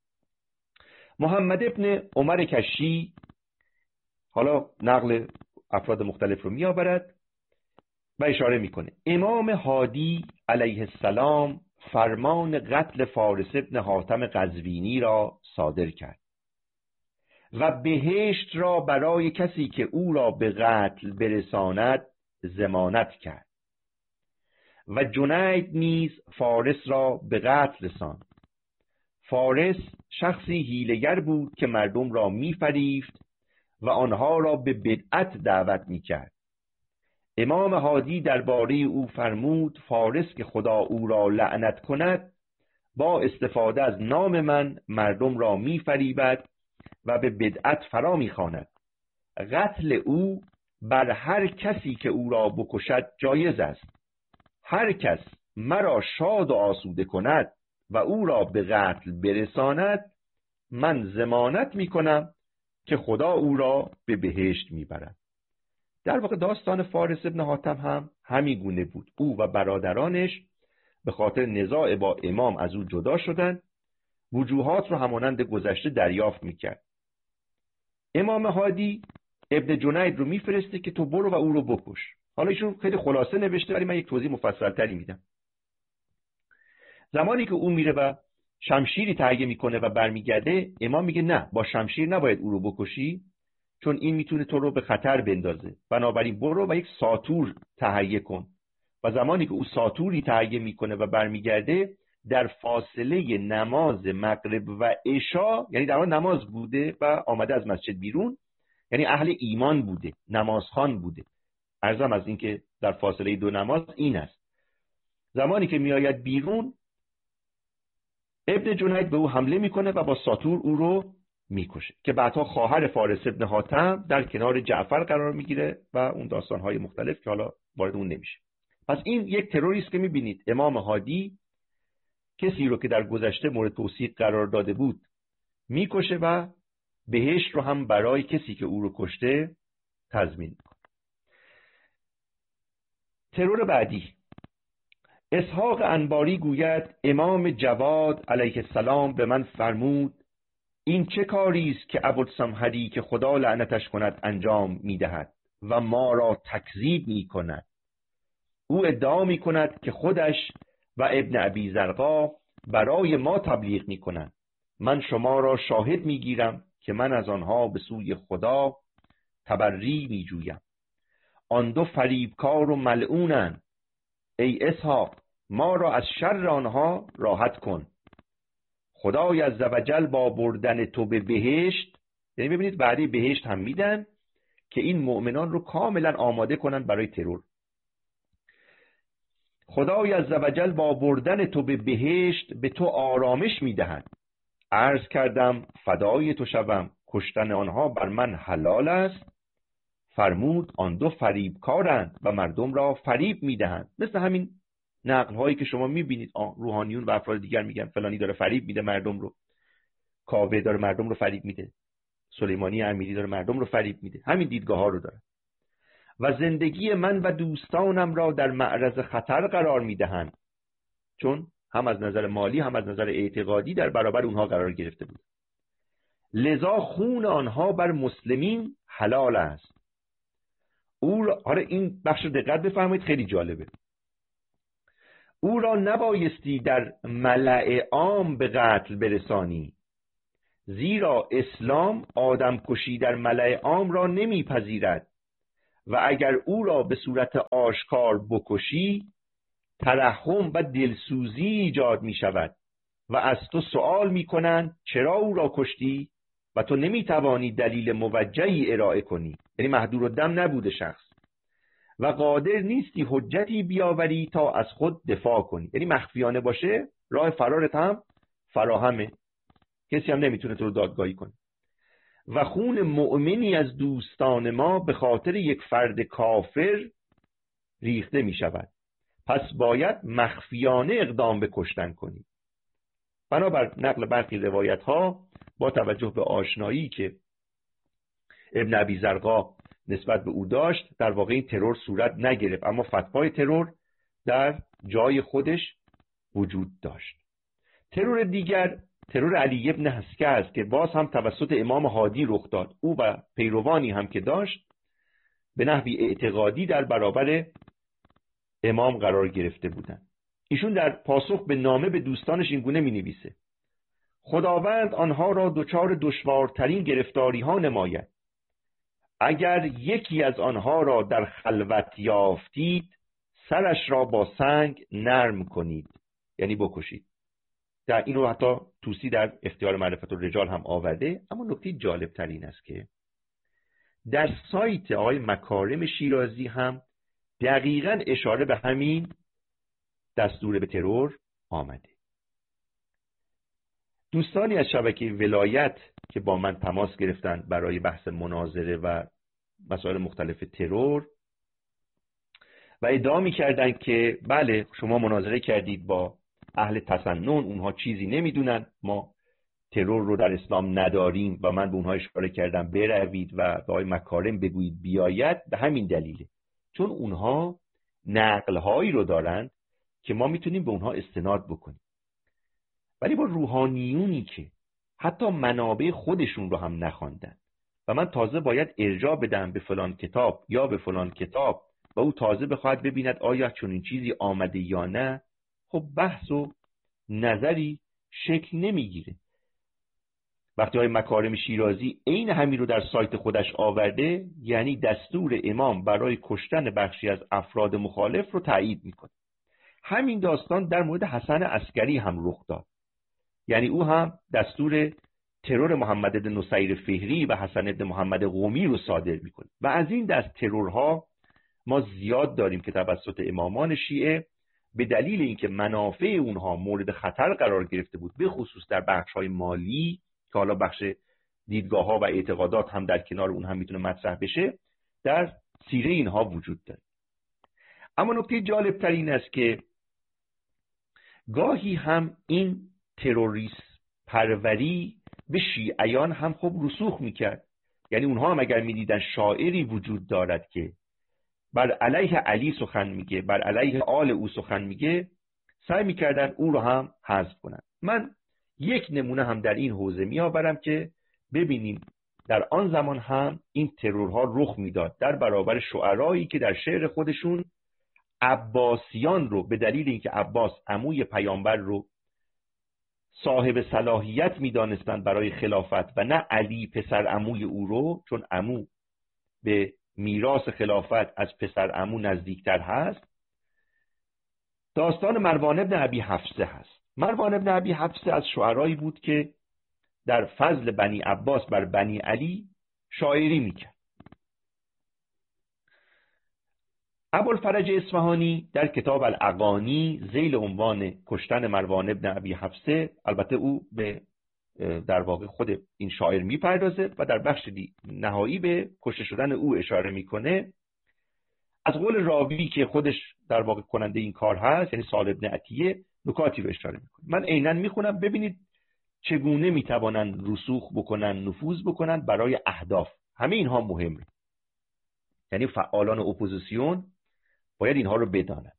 محمد ابن عمر کشی حالا نقل افراد مختلف رو میآورد و اشاره میکنه امام هادی علیه السلام فرمان قتل فارس ابن حاتم قزوینی را صادر کرد و بهشت را برای کسی که او را به قتل برساند ضمانت کرد و جنید نیز فارس را به قتل رساند. فارس شخصی حیله‌گر بود که مردم را می‌فریفت و آنها را به بدعت دعوت می‌کرد. امام هادی درباره او فرمود فارس که خدا او را لعنت کند با استفاده از نام من مردم را می‌فریبد و به بدعت فرا می‌خواند. قتل او بر هر کسی که او را بکشد جایز است. هر کس مرا شاد و آسوده کند و او را به قتل برساند من ضمانت می‌کنم که خدا او را به بهشت می‌برد. در واقع داستان فارس ابن حاتم هم همین گونه بود. او و برادرانش به خاطر نزاع با امام از او جدا شدند. وجوهات رو همانند گذشته دریافت می‌کرد. امام هادی ابن جنید رو میفرسته که تو برو و او رو بکش. حالا ایشون خیلی خلاصه نوشته ولی من یک توضیح مفصل‌تری میدم. زمانی که او میره و شمشیری تهیه میکنه و برمیگرده امام میگه نه با شمشیر نباید او رو بکشی چون این میتونه تو رو به خطر بندازه، بنابراین برو و یک ساطور تهیه کن. و زمانی که او ساطوری تهیه میکنه و برمیگرده در فاصله نماز مغرب و عشا، یعنی در آن نماز بوده و آمده از مسجد بیرون، یعنی اهل ایمان بوده، نمازخوان بوده. عرضم از این که در فاصله دو نماز این است. زمانی که میآید بیرون ابن جنید به او حمله میکنه و با ساطور او رو میکشه که بعدها خواهر فارس ابن حاتم در کنار جعفر قرار میگیره و اون داستانهای مختلف که حالا وارد اون نمیشه. پس این یک تروریست که میبینید امام هادی کسی رو که در گذشته مورد توثیق قرار داده بود میکشه و بهشت رو هم برای کسی که او رو کشته تضمین میکنه. ترور بعدی اسحاق انباری گوید امام جواد علیه السلام به من فرمود این چه کاری است که ابوالسمهری که خدا لعنتش کند انجام میدهد و ما را تکذیب میکند. او ادعا میکند که خودش و ابن ابی زرقا برای ما تبلیغ میکنند. من شما را شاهد میگیرم که من از آنها به سوی خدا تبری میجویم. آن دو فریبکار و ملعونند. ای اسحاق ما را از شر آنها راحت کن. خدای عزوجل با بردن تو به بهشت، یعنی ببینید وعده بهشت هم میدن که این مؤمنان رو کاملا آماده کنن برای ترور. خدای عزوجل با بردن تو به بهشت به تو آرامش میدهد. عرض کردم فدای تو شوم، کشتن آنها بر من حلال است. فرمود آن دو فریبکارند و مردم را فریب میدهند. مثل همین نقل هایی که شما میبینید روحانیون و افراد دیگر میگن فلانی داره فریب میده مردم رو، کاوه داره مردم رو فریب میده، سلیمانی امیری داره مردم رو فریب میده. همین دیدگاه ها رو داره. و زندگی من و دوستانم را در معرض خطر قرار میدهند، چون هم از نظر مالی هم از نظر اعتقادی در برابر اونها قرار گرفته بود. لذا خون آنها بر مسلمین حلال است. حالا این بخش دقت بفرمایید، خیلی جالبه. او را نبایستی در ملأ عام به قتل برسانی، زیرا اسلام آدم کشی در ملأ عام را نمیپذیرد و اگر او را به صورت آشکار بکشی ترحم و دلسوزی ایجاد می شود و از تو سؤال می کنند چرا او را کشتی و تو نمی توانی دلیل موجهی ارائه کنی، یعنی محضور الدم نبوده شخص، و قادر نیستی حجتی بیاوری تا از خود دفاع کنی، یعنی مخفیانه باشه راه فرارت هم فراهمه، کسی هم نمیتونه تو رو دادگاهی کنه. و خون مؤمنی از دوستان ما به خاطر یک فرد کافر ریخته می شود، پس باید مخفیانه اقدام به کشتن کنی. بنابر نقل برخی روایت ها با توجه به آشنایی که ابن ابی زرقا نسبت به او داشت، در واقع این ترور صورت نگرفت، اما فتوای ترور در جای خودش وجود داشت. ترور دیگر ترور علی ابن حسکه است که باز هم توسط امام هادی رخ داد. او و پیروانی هم که داشت به نحوی اعتقادی در برابر امام قرار گرفته بودند. ایشون در پاسخ به نامه به دوستانش اینگونه می نویسه: خداوند آنها را دچار دشوارترین گرفتاری ها نماید. اگر یکی از آنها را در خلوت یافتید سرش را با سنگ نرم کنید، یعنی بکشید. در اینو حتی توسی در اختیار معرفت الرجال هم آورده. اما نکته جالب تر این است که در سایت آقای مکارم شیرازی هم دقیقاً اشاره به همین دستور به ترور آمده. دوستانی از شبکه ولایت که با من تماس گرفتند برای بحث مناظره و مسائل مختلف ترور و ادعا می‌کردند که بله شما مناظره کردید با اهل تسنن، اونها چیزی نمیدونن، ما ترور رو در اسلام نداریم و من به اونها اشاره کردم بروید و به آقای مکارم بگویید بیاید. به همین دلیله، چون اونها نقل‌هایی رو دارند که ما میتونیم به اونها استناد بکنیم. ولی با روحانیونی که حتی منابع خودشون رو هم نخواندن و من تازه باید ارجاع بدم به فلان کتاب یا به فلان کتاب و او تازه بخواهد ببیند آیا چنین چیزی آمده یا نه، خب بحث و نظری شکل نمیگیره. وقتی های مکارم شیرازی عین همین رو در سایت خودش آورده، یعنی دستور امام برای کشتن بخشی از افراد مخالف رو تایید میکنه. همین داستان در مورد حسن عسکری هم رخ داد، یعنی او هم دستور ترور محمد بن نصیر فهری و حسن بن محمد قمی رو صادر میکنه. و از این دست ترورها ما زیاد داریم که توسط امامان شیعه به دلیل اینکه منافع اونها مورد خطر قرار گرفته بود، به خصوص در بخش‌های مالی که حالا بخش دیدگاه‌ها و اعتقادات هم در کنار اون هم میتونه مطرح بشه، در سیره اینها وجود داره. اما نکته جالب تر این است که گاهی هم این تروریست پروری به شیعیان هم خب رسوخ میکرد. یعنی اونها هم اگر میدیدن شاعری وجود دارد که بر علیه علی سخن میگه، بر علیه آل او سخن میگه، سعی میکردن او رو هم حذف کنن. من یک نمونه هم در این حوزه میآورم که ببینیم در آن زمان هم این ترورها رخ میداد در برابر شعرایی که در شعر خودشون عباسیان رو به دلیل اینکه عباس عموی پیامبر رو صاحب صلاحیت میدانستند برای خلافت و نه علی پسر عموی او رو، چون عمو به میراث خلافت از پسر عمو نزدیکتر هست. داستان مروان بن ابی حفصه هست. مروان بن ابی حفصه از شعرایی بود که در فضل بنی عباس بر بنی علی شاعری میکرد. ابوالفرج اصفهانی در کتاب الاغانی ذیل عنوان کشتن مروان بن ابی حفصه، البته او به در واقع خود این شاعر میپردازه و در بخش نهایی به کشته شدن او اشاره میکنه. از قول راوی که خودش در واقع کننده این کار هست، یعنی سال ابن عطیه، نکاتی رو اشاره میکنه. من عیناً میخونم ببینید چگونه میتوانند رسوخ بکنن، نفوذ بکنن برای اهداف. همه اینها مهمه، یعنی فعالان اپوزیسیون باید اینها رو بدانند.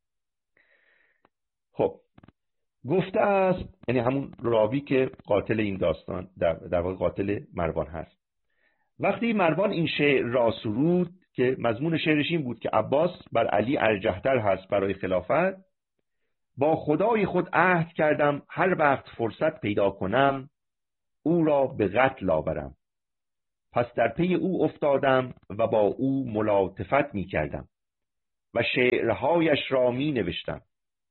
خب گفته است، یعنی همون راوی که قاتل این داستان در واقع قاتل مروان هست، وقتی مروان این شعر را سرود که مضمون شعرش این بود که عباس بر علی ارجحتر هست برای خلافت، با خدای خود عهد کردم هر وقت فرصت پیدا کنم او را به قتل آورم. پس در پی او افتادم و با او ملاطفت می کردم و شعرهایش را می نوشتم.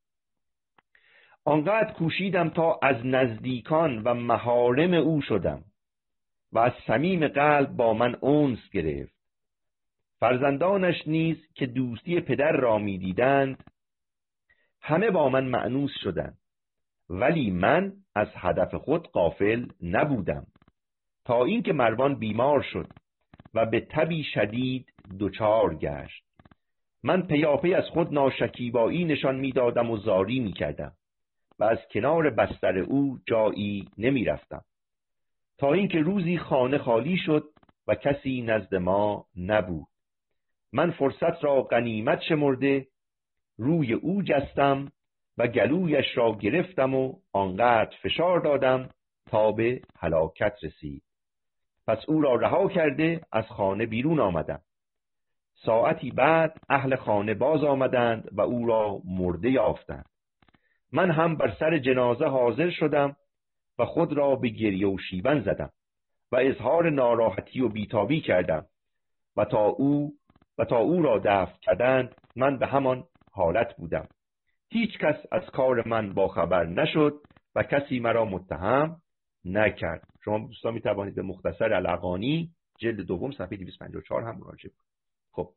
آنقدر کوشیدم تا از نزدیکان و محارم او شدم و از صمیم قلب با من انس گرفت. فرزندانش نیز که دوستی پدر را می دیدند همه با من مأنوس شدند، ولی من از هدف خود غافل نبودم تا اینکه مروان بیمار شد و به تبی شدید دچار گشت. من پیاپی از خود ناشکیبایی نشان میدادم و زاری میکردم و از کنار بستر او جایی نمی رفتم تا اینکه روزی خانه خالی شد و کسی نزد ما نبود. من فرصت را غنیمت شمرده روی او جستم و گلویش را گرفتم و آنقدر فشار دادم تا به هلاکت رسید. پس او را رها کرده از خانه بیرون آمدم. ساعتی بعد اهل خانه باز آمدند و او را مرده یافتند. من هم بر سر جنازه حاضر شدم و خود را به گریه و شیون زدم و اظهار ناراحتی و بیتابی کردم و تا او را دفن کردند من به همان حالت بودم. هیچ کس از کار من باخبر نشد و کسی مرا متهم نکرد. شما دوستان می توانید به مختصر الاغانی جلد دوم صفحه 254 هم مراجعه کنید. خب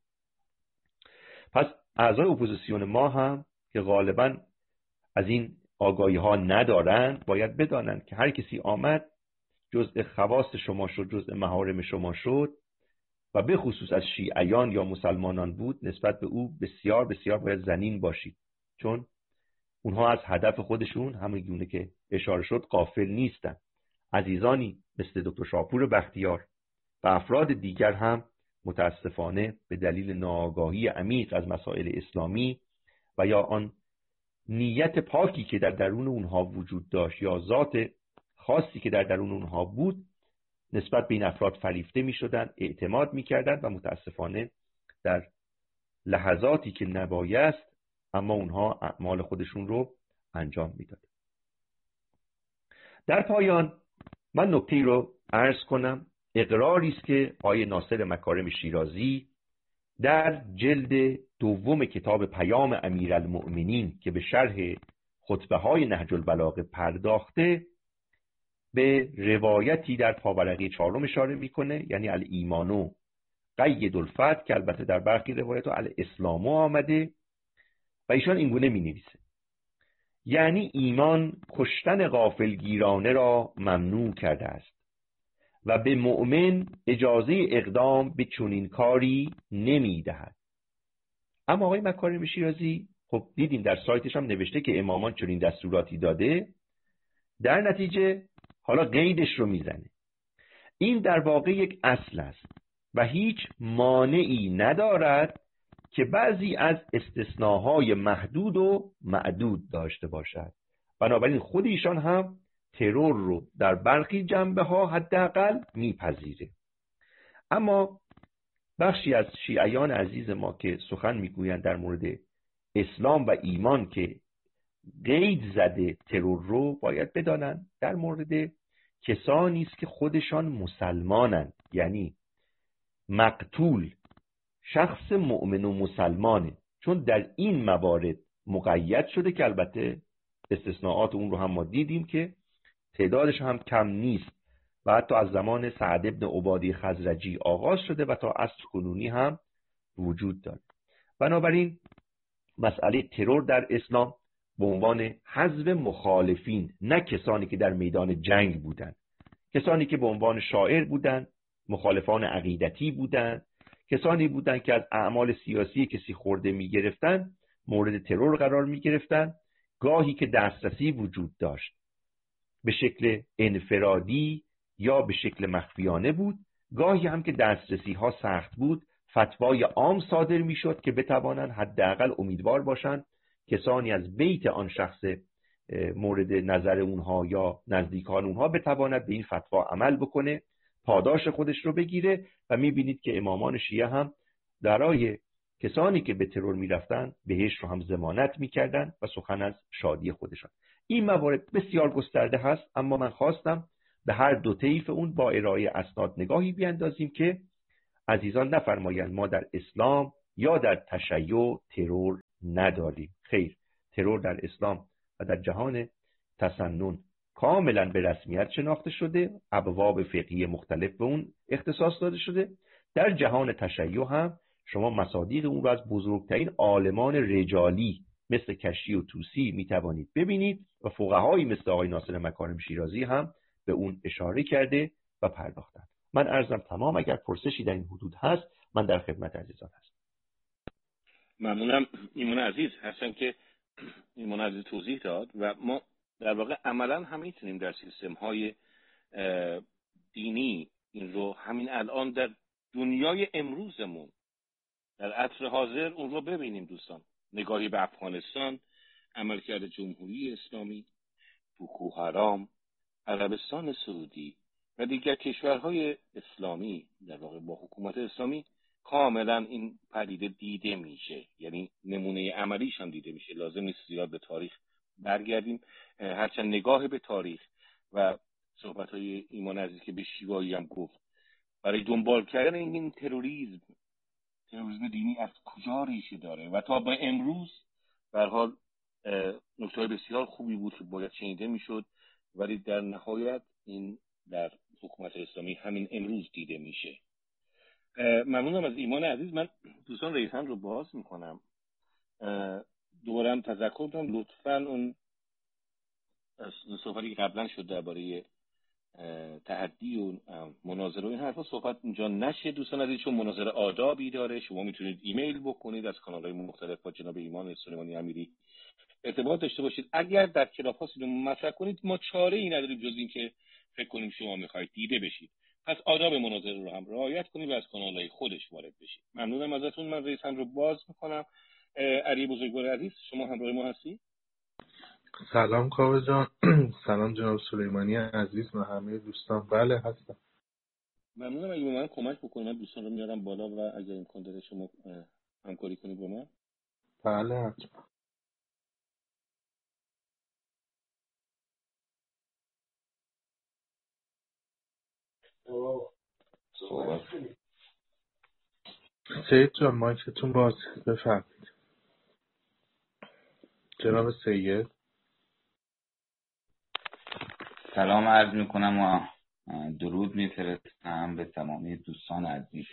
پس اعضای اپوزیسیون ما هم که غالبا از این آگاهی ها ندارند باید بدانند که هر کسی آمد جزء خواص شما شد، جزء محارم شما شد و به خصوص از شیعیان یا مسلمانان بود، نسبت به او بسیار بسیار باید ذلیل باشید، چون اونها از هدف خودشون همون گونه که اشاره شد غافل نیستن. عزیزانی مثل دکتر شاپور بختیار و افراد دیگر هم متاسفانه به دلیل ناآگاهی عمیق از مسائل اسلامی و یا آن نیت پاکی که در درون اونها وجود داشت یا ذات خاصی که در درون اونها بود نسبت به این افراد فریفته می شدن، اعتماد می کردن و متاسفانه در لحظاتی که نبایست اما اونها اعمال خودشون رو انجام می دادن. در پایان من نکته‌ای رو عرض کنم. اقراری است که آقای ناصر مکارم شیرازی در جلد دوم کتاب پیام امیرالمؤمنین که به شرح خطبه های نهج البلاغه پرداخته به روایتی در پاورقی 4 اشاره میکنه، یعنی الایمانو قید الفتح، که البته در برخی روایت الاسلامو آمده و ایشان اینگونه می نویسه: یعنی ایمان کشتن غافلگیرانه را ممنوع کرده است و به مؤمن اجازه اقدام به چنین کاری نمی دهد. اما آقای مکارم شیرازی خب دیدیم در سایتش هم نوشته که امامان چنین دستوراتی داده، در نتیجه حالا قیدش رو میزنه. این در واقع یک اصل است و هیچ مانعی ندارد که بعضی از استثناهای محدود و معدود داشته باشد. بنابراین خود ایشان هم ترور رو در برخی جنبه ها حداقل میپذیره. اما بخشی از شیعیان عزیز ما که سخن میگویند در مورد اسلام و ایمان که قید زده ترور رو، باید بدانند در مورد کسانی است که خودشان مسلمانند، یعنی مقتول شخص مؤمن و مسلمانه، چون در این موارد مقید شده که البته استثناءات اون رو هم ما دیدیم که تعدادش هم کم نیست و حتی از زمان سعد ابن عباده خزرجی آغاز شده و تا عصر کنونی هم وجود داره. بنابراین مسئله ترور در اسلام به عنوان حذف مخالفین، نه کسانی که در میدان جنگ بودند، کسانی که به عنوان شاعر بودند، مخالفان عقیدتی بودند، کسانی بودند که از اعمال سیاسی کسی خورده می‌گرفتند، مورد ترور قرار می‌گرفتند. گاهی که دسترسی وجود داشت به شکل انفرادی یا به شکل مخفیانه بود، گاهی هم که دسترسی ها سخت بود فتوای عام صادر می‌شد که بتوانند حداقل امیدوار باشند کسانی از بیت آن شخص مورد نظر اونها یا نزدیکان اونها بتواند به این فتوا عمل بکنه، پاداش خودش رو بگیره. و میبینید که امامان شیعه هم برای کسانی که به ترور میرفتن بهش رو هم ضمانت میکردن و سخن از شادی خودشان. این موارد بسیار گسترده هست، اما من خواستم به هر دو طیف اون با ارائه اسناد نگاهی بیاندازیم که عزیزان نفرمایند ما در اسلام یا در تشیع ترور نداریم. خیر، ترور در اسلام و در جهان تسنن کاملا به رسمیت شناخته شده، ابواب فقهی مختلف به اون اختصاص داده شده. در جهان تشیع هم شما مصادیق اون رو از بزرگترین عالمان رجالی مثل کشی و طوسی میتوانید ببینید و فقهایی مثل آقای ناصر مکارم شیرازی هم به اون اشاره کرده و پرداختن. من عرضم تمام. اگر پرسشی در این حدود هست من در خدمت عزیزان هستم. ممنونم ایمان عزیز. هستم که ایمان عزیز توضیح داد و ما در واقع عملا هم میتونیم در سیستم های دینی این رو همین الان در دنیای امروزمون در عصر حاضر اون رو ببینیم. دوستان، نگاهی به افغانستان، عملکرد جمهوری اسلامی، بوکو حرام، عربستان سعودی و دیگر کشورهای اسلامی در واقع با حکومت اسلامی کاملا این پدیده دیده میشه، یعنی نمونه عملیش هم دیده میشه. لازم نیست زیاد به تاریخ برگردیم، هرچند نگاه به تاریخ و صحبت‌های ایمان عزیز که به شیوایی هم گفت برای دنبال کردن این تروریسم دینی از کجا ریشه داره و تا به امروز به هر حال نکته بسیار خوبی بود که باید شنیده میشد، ولی در نهایت این در حکومت اسلامی همین امروز دیده میشه. ممنونم از ایمان عزیز. من دوستان ریحان رو باز میکنم. دوباره هم تذکر کنم لطفاً اون صحبتی که قبلا شد درباره تحدی و مناظره و این حرفا صحبت اینجا نشه دوستان عزیز، چون مناظره آدابی داره. شما میتونید ایمیل بکنید از کانال‌های مختلف با جناب ایمان سلیمانی امیری ارتباط داشته باشید. اگر در کلاب هاست اینو مطرح کنید ما چاره‌ای نداریم جز این که فکر کنیم شما میخواید دیده بشید. پس آداب مناظره رو هم رعایت کنید و از کانال‌های خودش وارد بشید. ممنونم ازتون. من ریحان رو باز میکنم. علی بزرگوار عزیز شما همراه ما هستی؟ سلام کاوه جان. سلام جناب سلیمانی عزیز و همه دوستان. بله هستم. ممنونم. اگه به من کمک بکنید من دوستان رو میارم بالا و اگر امکان داره شما همکاری کنید با من. بله حتما. سید جان مایکتون باز، بفرمایید. جناب سید. سلام عرض میکنم و درود میفرستم به تمامی دوستان عزیز.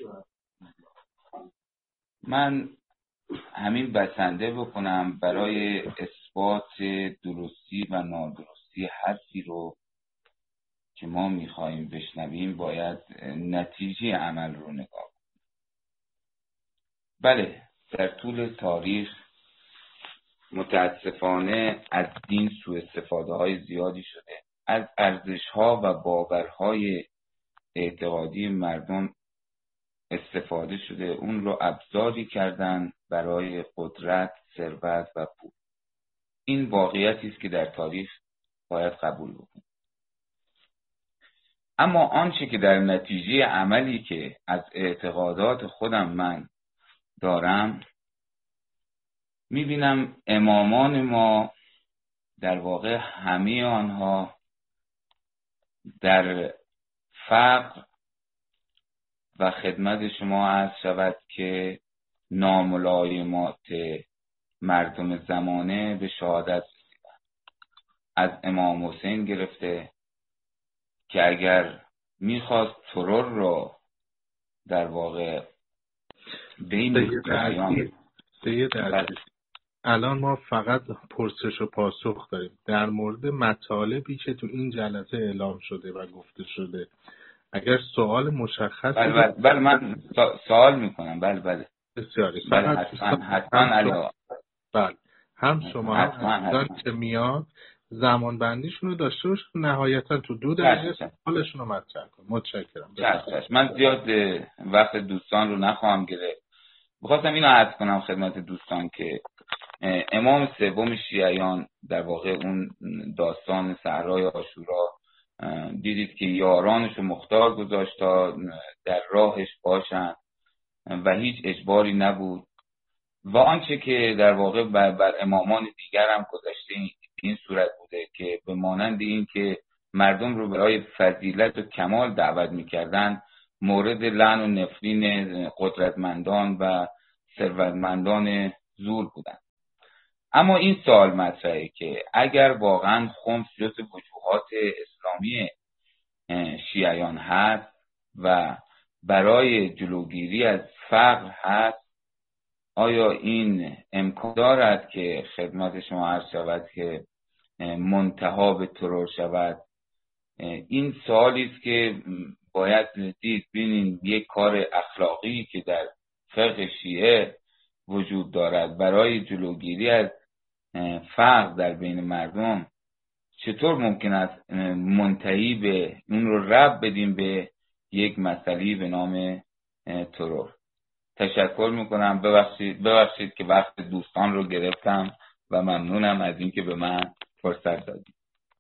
من همین بسنده بکنم برای اثبات درستی و نادرستی حرفی رو که ما میخواییم بشنویم باید نتیجه عمل رو نگاه کنیم. بله، در طول تاریخ متاسفانه از دین سوء استفاده های زیادی شده. از ارزش ها و باورهای اعتقادی مردم استفاده شده، اون رو ابزاری کردن برای قدرت، ثروت و پول. این واقعیتی است که در تاریخ باید قبول بکنیم. اما آنچه که در نتیجه عملی که از اعتقادات خودم من دارم میبینم امامان ما در واقع همه آنها در فقر و خدمت شما عرض شود که ناملایمات مردم زمانه به شهادت رسیدن. از امام حسین گرفته که اگر میخواست ترور رو در واقع بین سید عزیز الان ما فقط پرسش و پاسخ داریم در مورد مطالبی که تو این جلسه اعلام شده و گفته شده. اگر سوال مشخص بله من سوال میکنم. بله بسیاری. بله حتما علی. بله هم شما هم که میاد زمان بندیشون رو داشته باشه، نهایتا تو 2 دقیقه سوالشون رو مطرح کن. متشکرم. من زیاد وقت دوستان رو نخواهم گرفت. بخواستم اینو عرض کنم خدمت دوستان که امام سوم شیعیان در واقع اون داستان صحرای عاشورا دیدید که یارانش رو مختار گذاشت تا در راهش باشن و هیچ اجباری نبود و آنچه که در واقع بر امامان دیگر هم گذشته این صورت بوده که به مانند این که مردم رو برای فضیلت و کمال دعوت میکردن مورد لعن و نفرین قدرتمندان و ثروتمندان زور بودن. اما این سوال مطرحه که اگر واقعا خمس جزء وجوهات اسلامی شیعیان هست و برای جلوگیری از فقر هست، آیا این امکان دارد که خدمت شما عرض شود که منتها به ترور شود؟ این سوالی است که باید دید ببینید یک کار اخلاقی که در فقه شیعه وجود دارد برای جلوگیری از فقر در بین مردم، چطور ممکن است منتهی به اون رو ربط بدیم به یک مسئله به نام ترور؟ تشکر میکنم. ببخشید که وقت دوستان رو گرفتم و ممنونم از اینکه به من فرصت دادید.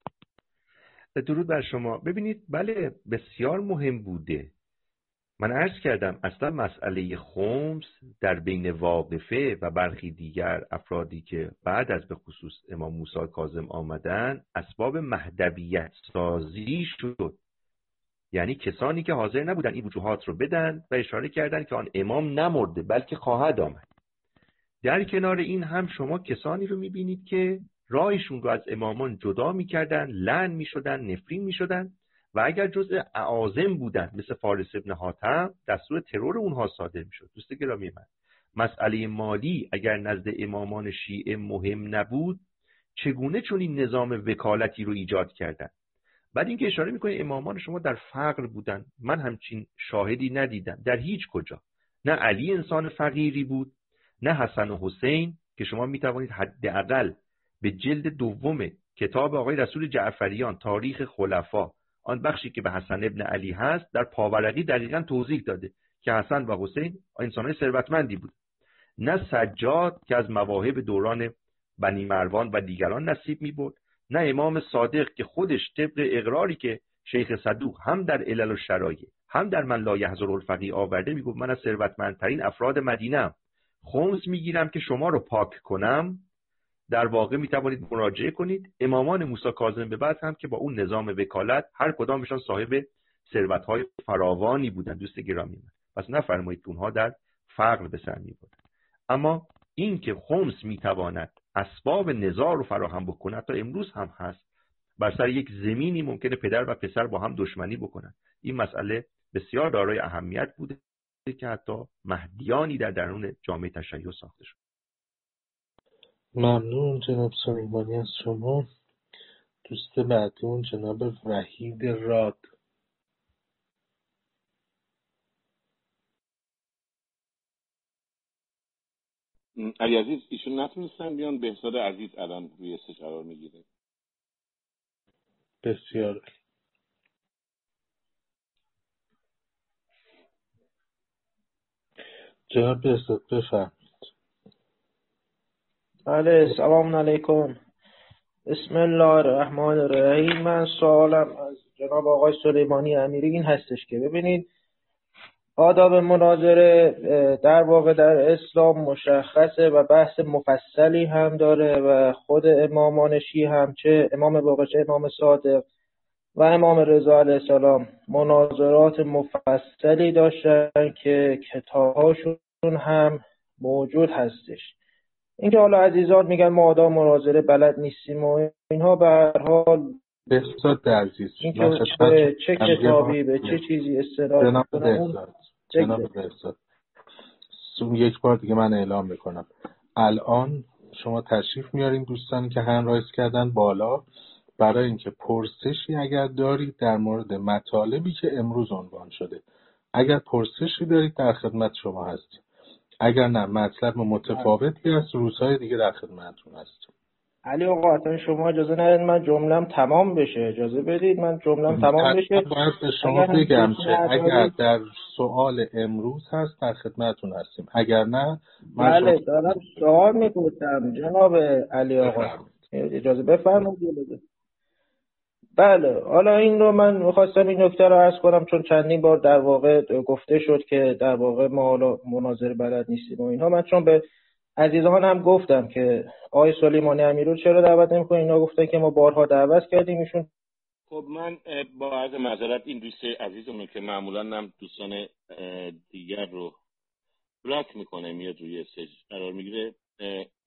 درود بر شما. ببینید بله بسیار مهم بوده. من عرض کردم اصلا مسئله خمس در بین واقفه و برخی دیگر افرادی که بعد از به خصوص امام موسی کاظم آمدن اسباب مهدویت سازی شد. یعنی کسانی که حاضر نبودن این وجوهات رو بدن و اشاره کردن که آن امام نمرده بلکه خواهد آمد. در کنار این هم شما کسانی رو میبینید که رایشون رو از امامان جدا میکردن، لعن میشدن، نفرین میشدن و اگر جزء اعاظم بودن مثل فارس ابن حاتم دستور ترور اونها صادر میشد. دوست گرامی من، مسئله مالی اگر نزد امامان شیعه مهم نبود چگونه چون این نظام وکالتی رو ایجاد کردن؟ بعد اینکه اشاره میکنه امامان شما در فقر بودن، من همچین شاهدی ندیدم در هیچ کجا. نه علی انسان فقیری بود، نه حسن و حسین که شما میتوانید حداقل به جلد دوم کتاب آقای رسول جعفریان تاریخ خلفا آن بخشی که به حسن ابن علی هست در پاورقی دقیقاً توضیح داده که حسن و حسین انسان‌های ثروتمندی بود. نه سجاد که از مواهب دوران بنی مروان و دیگران نصیب می‌برد، نه امام صادق که خودش طبق اقراری که شیخ صدوق هم در علل و شرایع هم در من لا یحضر الفقیه آورده میگفت من از ثروتمندترین افراد مدینه‌ام، خمس میگیرم که شما رو پاک کنم. در واقع میتوانید مراجعه کنید امامان موسی کاظم به بعد هم که با اون نظام وکالت هر کدامشان صاحب ثروت‌های فراوانی بودن. دوست گرامی من، پس نفرمایید که اونها در فقر به سر می‌بردن. اما این که خمس میتواند اسباب نزاع رو فراهم بکنه تا امروز هم هست. بر سر یک زمینی ممکنه پدر و پسر با هم دشمنی بکنن. این مسئله بسیار دارای اهمیت بوده که حتی مهدیانی در درون جامعه تشیع ساخته شد. ممنون جناب سلیمانی از شما. دوست بعدیمون جناب وحید راد. علی عزیز ایشون نتونستن بیان، بهزاد عزیز الان روی استیج قرار میگیره. بسیار جناب بهزاد بفرمایید. بله، سلام علیکم. بسم الله الرحمن الرحیم. من سوالم از جناب آقای سلیمانی امیری این هستش که ببینید آداب مناظره در واقع در اسلام مشخصه و بحث مفصلی هم داره و خود امامان شیعه هم چه امام باقر چه امام صادق و امام رضا علیه السلام مناظرات مفصلی داشتن که کتاب‌هاشون هم موجود هستش. اینکه حالا عزیزان میگن ما آداب مناظره بلد نیستیم و اینها، به هر حال بهزاد عزیز اینکه چه کتابی به چه چیزی استناد کنم. جناب بهزاد یک بار دیگه من اعلام میکنم الان شما تشریف میارین دوستانی که هند رایز کردن بالا برای اینکه پرسشی اگر دارید در مورد مطالبی که امروز عنوان شده، اگر پرسشی دارید در خدمت شما هستیم، اگر نه مطلب متفاوتی است روزهای دیگه در خدمتتون هستیم. علی آقا حتما شما اجازه ندید من جملم تمام بشه، اجازه بدید من جملم تمام بشه. باید به شما بگم که اگر در سوال امروز هست در خدمتتون هستیم، اگر نه بله دارم سوال میپرسم جناب علی آقا، اجازه بفرمایید. بله حالا این رو من می‌خواستم این نکته رو عرض کنم چون چندین بار در واقع گفته شد که در واقع ما حالا مناظره بلد نیستیم و اینها. من چون به عزیزان هم گفتم که آقای سلیمانی امیری رو چرا دعوت نمی‌کنین، اینا گفتن که ما بارها دعوت کردیم، ایشون خب من با عرض معذرت این دوست عزیزمون که معمولا هم دوستان دیگر رو بلاک میکنه میاد روی استیج قرار میگیره،